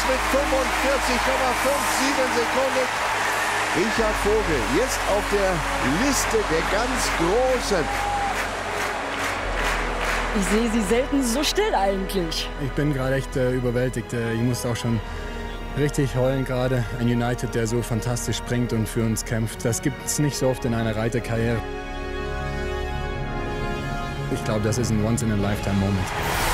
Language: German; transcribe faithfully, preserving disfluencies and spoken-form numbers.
mit fünfundvierzig Komma siebenundfünfzig Sekunden. Richard Vogel jetzt auf der Liste der ganz Großen. Ich sehe Sie selten so still eigentlich. Ich bin gerade echt äh, überwältigt. Äh, ich muss auch schon richtig heulen gerade. Ein United, der so fantastisch springt und für uns kämpft. Das gibt es nicht so oft in einer Reiterkarriere. Ich glaube, das ist ein Once-in-a-Lifetime-Moment.